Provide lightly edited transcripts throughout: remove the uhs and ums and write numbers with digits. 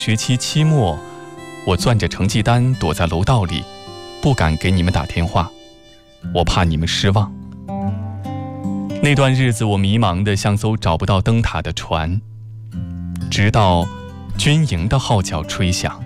学期期末，我攥着成绩单躲在楼道里，不敢给你们打电话，我怕你们失望。那段日子，我迷茫得像艘找不到灯塔的船，直到军营的号角吹响。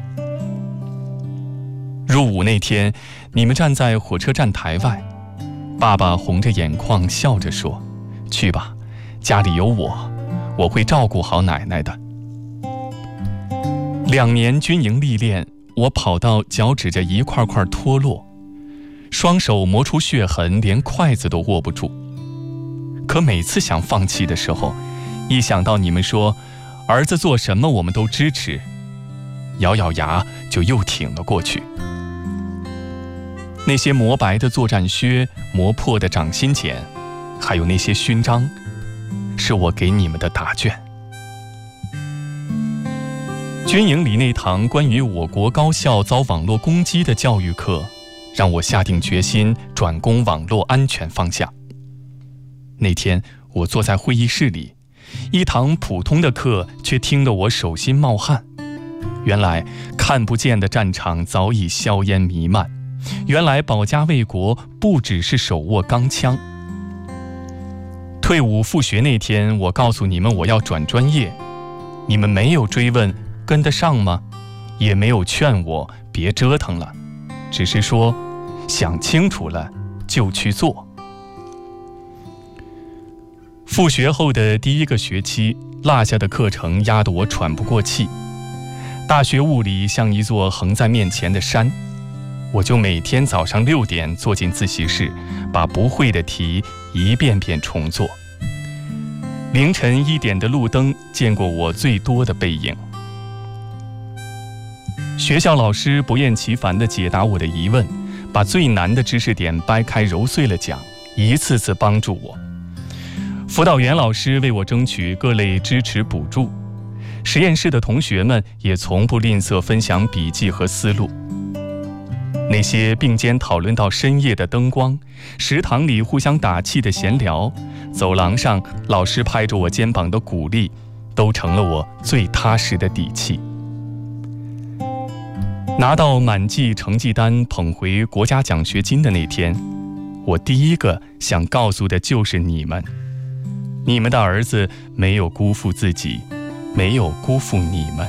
入伍那天，你们站在火车站台外，爸爸红着眼眶笑着说：“去吧，家里有我会照顾好奶奶的。”2年军营历练，我跑到脚趾着一块块脱落，双手磨出血痕，连筷子都握不住。可每次想放弃的时候，一想到你们说儿子做什么我们都支持，咬咬牙就又挺了过去。那些磨白的作战靴，磨破的掌心茧，还有那些勋章，是我给你们的答卷。军营里那堂关于我国高校遭网络攻击的教育课，让我下定决心转攻网络安全方向。那天我坐在会议室里，一堂普通的课却听得我手心冒汗。原来看不见的战场早已硝烟弥漫，原来保家卫国不只是手握钢枪。退伍复学那天，我告诉你们我要转专业，你们没有追问跟得上吗？也没有劝我别折腾了，只是说想清楚了就去做。复学后的第1个学期，落下的课程压得我喘不过气。大学物理像一座横在面前的山，我就每天早上6点坐进自习室，把不会的题一遍遍重做。凌晨1点的路灯见过我最多的背影。学校老师不厌其烦地解答我的疑问，把最难的知识点掰开揉碎了讲，一次次帮助我。辅导员老师为我争取各类支持补助，实验室的同学们也从不吝啬分享笔记和思路。那些并肩讨论到深夜的灯光，食堂里互相打气的闲聊，走廊上老师拍着我肩膀的鼓励，都成了我最踏实的底气。拿到满绩成绩单捧回国家奖学金的那天，我第一个想告诉的就是你们。你们的儿子没有辜负自己，没有辜负你们。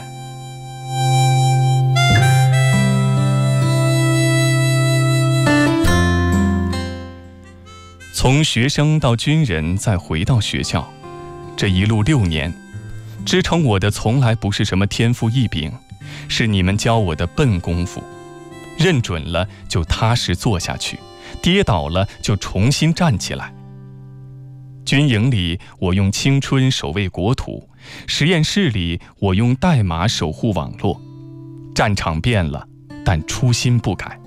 从学生到军人，再回到学校，这一路6年，支撑我的从来不是什么天赋异禀，是你们教我的笨功夫。认准了就踏实做下去，跌倒了就重新站起来。军营里，我用青春守卫国土；实验室里，我用代码守护网络。战场变了，但初心不改。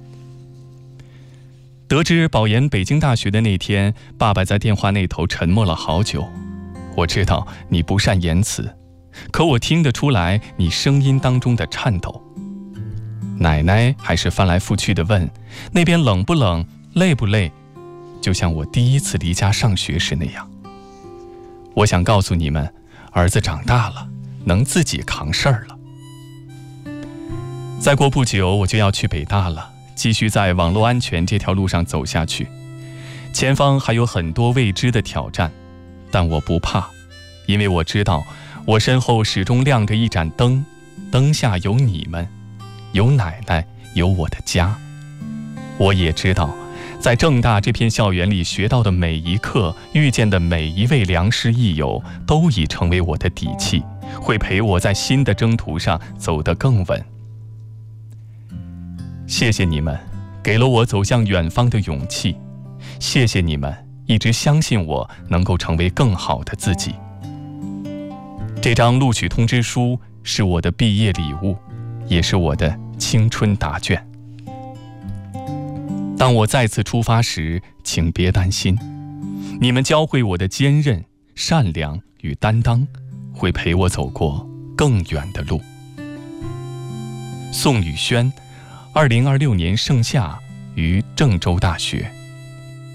得知保研北京大学的那天，爸爸在电话那头沉默了好久。我知道你不善言辞，可我听得出来你声音当中的颤抖。奶奶还是翻来覆去地问：“那边冷不冷？累不累？”就像我第一次离家上学时那样。我想告诉你们，儿子长大了，能自己扛事儿了。再过不久，我就要去北大了，继续在网络安全这条路上走下去。前方还有很多未知的挑战，但我不怕，因为我知道我身后始终亮着一盏灯，灯下有你们，有奶奶，有我的家。我也知道在正大这片校园里学到的每一课，遇见的每一位良师益友，都已成为我的底气，会陪我在新的征途上走得更稳。谢谢你们，给了我走向远方的勇气。谢谢你们，一直相信我能够成为更好的自己。这张录取通知书是我的毕业礼物，也是我的青春答卷。当我再次出发时，请别担心，你们教会我的坚韧、善良与担当，会陪我走过更远的路。宋宇轩，2026年盛夏于郑州大学。